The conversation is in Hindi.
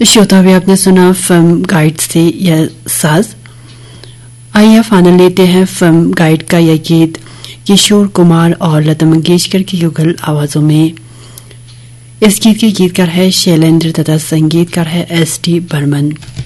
श्रोता भी आपने सुना फिल्म गाइड से यह साज। आइए फाइनल लेते हैं फिल्म गाइड का यह गीत किशोर कुमार और लता मंगेशकर की युगल आवाजों में। इस गीत के गीतकार है शैलेंद्र तथा संगीतकार है एस डी बर्मन।